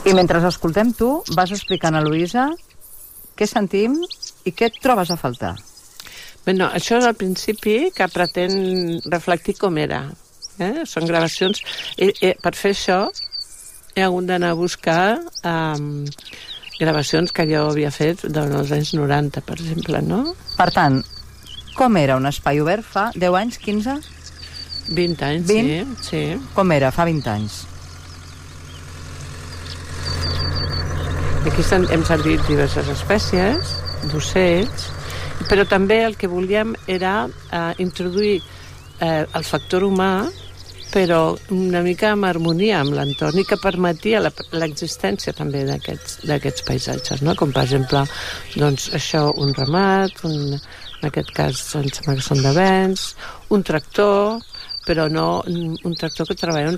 I mentre escoltem tu, vas explicant a Luïsa què sentim i què et trobes a faltar. Bueno, això és al principi que pretén reflectir com era. Són gravacions. Per fer això he hagut d'anar a buscar gravacions que jo havia fet durant els anys 90, per exemple, no? Per tant, com era un espai obert fa 10 anys, 15? 20 anys, 20? Sí. Com era fa 20 anys? Aquí hem servit diverses espècies d'ocells, però també el que volíem era introduir el factor humà, però una mica en harmonia amb l'entorn i que permetia l'existència també d'aquests paisatges, no? Com per exemple, doncs això, un ramat, en aquest cas em sembla que són de vents, un tractor, però no un tractor que treballa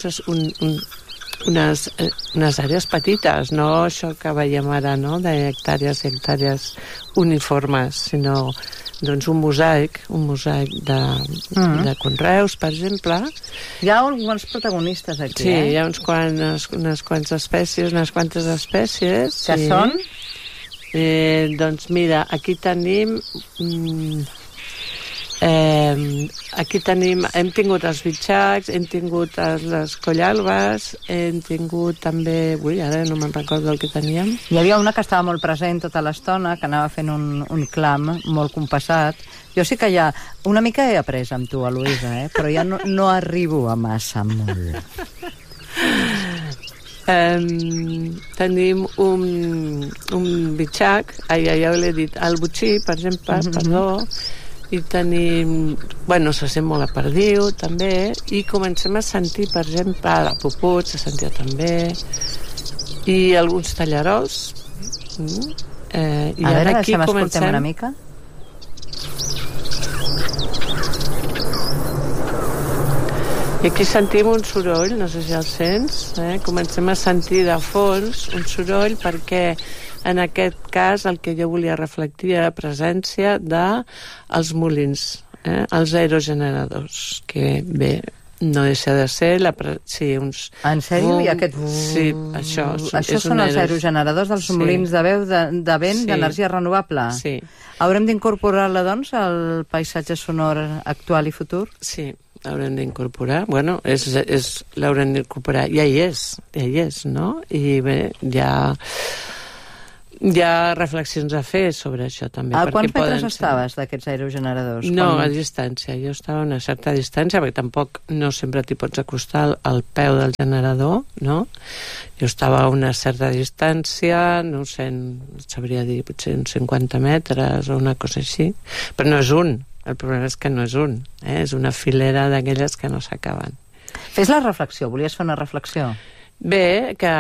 unes àrees petites, no això que veiem ara, no? D'hectàrees i hectàrees uniformes, sinó doncs un mosaic de conreus, per exemple. Hi ha alguns protagonistes aquí, Sí, hi ha unes quantes espècies. Que són? Doncs mira, aquí tenim... hem tingut els bitxacs, hem tingut les collalbes, hem tingut també... ara no me'n recordo el que teníem. Hi havia una que estava molt present tota l'estona, que anava fent un clam molt compassat. Jo sí que ja una mica he après amb tu, Eloïsa, però ja no arribo a massa molt. Tenim un bitxac, ja l'he dit, el botxí, per exemple, perdó, i tenim... se sent molt a perdiu, també, i comencem a sentir, per exemple, la puput, se sentia també, i alguns tallarols. A veure, deixem escoltem una mica. I aquí sentim un soroll, no sé si el sents, comencem a sentir de fons un soroll perquè en aquest cas el que jo volia reflectir era la presència dels molins, els aerogeneradors, que bé, no deixa de ser uns... En sèrio? I aquest... Sí, això són els aerogeneradors dels molins de veu de vent d'energia renovable? Sí. Haurem d'incorporar-la, doncs, al paisatge sonor actual i futur? Sí, l'haurem d'incorporar. L'haurem d'incorporar. Ja hi és, no? I bé, hi ha reflexions a fer sobre això també. A quants metres estaves d'aquests aerogeneradors? No, a distància. Jo estava a una certa distància, perquè tampoc no sempre t'hi pots acostar al peu del generador, no? Jo estava a una certa distància, no sé, sabria dir, potser uns 50 metres o una cosa així, però no és un. El problema és que no és un, és una filera d'aquelles que no s'acaben. Fes la reflexió, volies fer una reflexió? Bé, que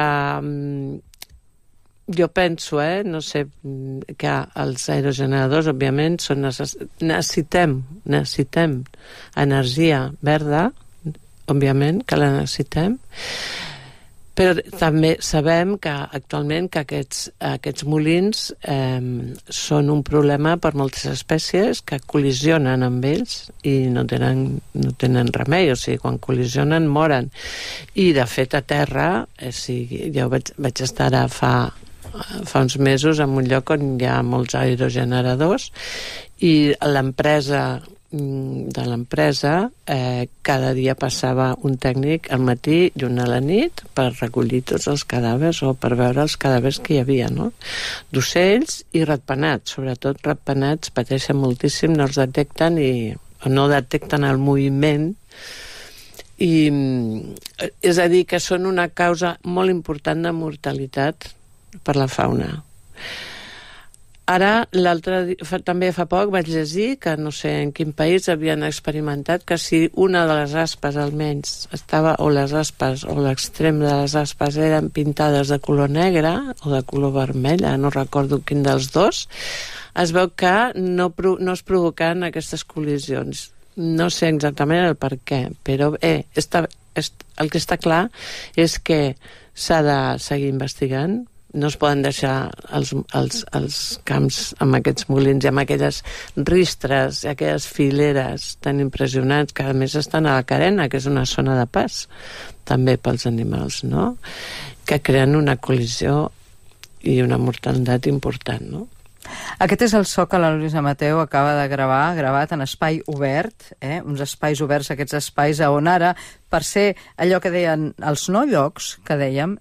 jo penso, no sé, que els aerogeneradors, òbviament, necessitem energia verda, òbviament, que la necessitem, però també sabem que actualment que aquests molins són un problema per moltes espècies que col·lisionen amb ells i no tenen remei, o sigui, quan col·lisionen moren. I de fet a terra, jo vaig estar ara fa uns mesos en un lloc on hi ha molts aerogeneradors i l'empresa cada dia passava un tècnic al matí i un a la nit per recollir tots els cadàvers o per veure els cadàvers que hi havia, no? D'ocells i ratpenats, sobretot ratpenats pateixen moltíssim, no els detecten o no detecten el moviment, i és a dir, que són una causa molt important de mortalitat per la fauna. Ara, també fa poc vaig llegir que no sé en quin país havien experimentat que si una de les aspes almenys o les aspes o l'extrem de les aspes eren pintades de color negre o de color vermella, no recordo quin dels dos, es veu que no es provocaven aquestes col·lisions. No sé exactament el per què, però el que està clar és que s'ha de seguir investigant no es poden deixar els camps amb aquests molins i amb aquelles ristres i aquelles fileres tan impressionants que a més estan a la carena, que és una zona de pas també pels animals, no? Que creen una col·lisió i una mortalitat important, no? Aquest és el so que la Luisa Mateu acaba de gravar, gravat en espai obert, uns espais oberts, aquests espais on ara, per ser allò que deien els no llocs, que dèiem,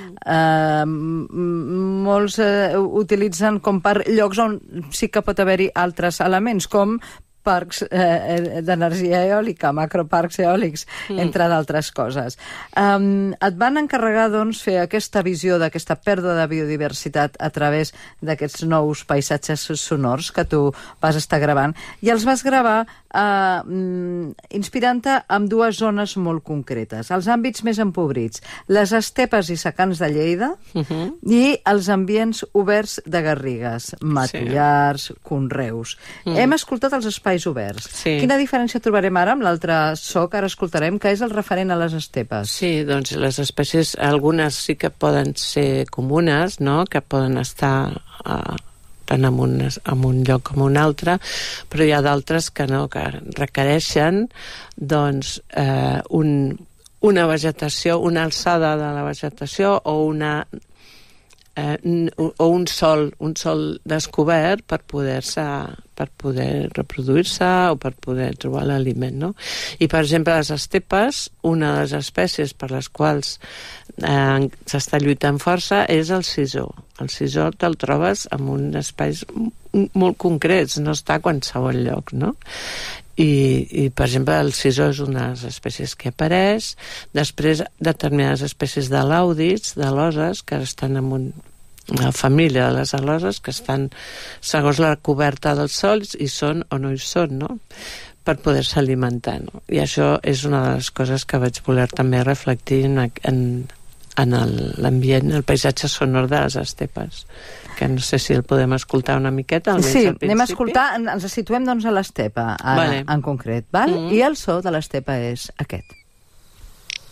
molts utilitzen com per llocs on sí que pot haver-hi altres elements, com parcs d'energia eòlica, macroparcs eòlics, entre d'altres coses. Et van encarregar, doncs, fer aquesta visió d'aquesta pèrdua de biodiversitat a través d'aquests nous paisatges sonors que tu vas estar gravant, i els vas gravar inspirant-te en dues zones molt concretes, els àmbits més empobrits, les estepes i secans de Lleida i els ambients oberts de Garrigues, matollars, conreus. Hem escoltat els espais oberts. Quina diferència trobarem ara amb l'altre so que ara escoltarem, que és el referent a les estepes? Sí, doncs les espècies, algunes sí que poden ser comunes, no?, que poden estar tant en un lloc com un altre, però hi ha d'altres que no, que requereixen doncs una vegetació, una alçada de la vegetació o un sòl descobert per poder reproduir-se o per poder trobar l'aliment, no? I, per exemple, les estepes, una de les espècies per les quals s'està lluitant força és el sisó. El sisó te'l trobes en uns espais molt concrets, no està a qualsevol lloc, no? I per exemple, el sisó és una de les espècies que apareix. Després, determinades espècies de laudis, de loses, que estan en una família de les aloses, que estan segons la coberta dels sòls i són o no hi són, no?, per poder-se alimentar, no? I això és una de les coses que vaig voler també reflectir en l'ambient, el paisatge sonor de les estepes, que no sé si el podem escoltar una miqueta, almenys al principi. Anem a escoltar, ens situem doncs a l'estepa, en concret, val? I el so de l'estepa és aquest.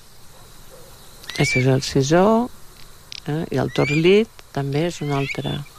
Aquest és el sisó, i el torlit també és un altre.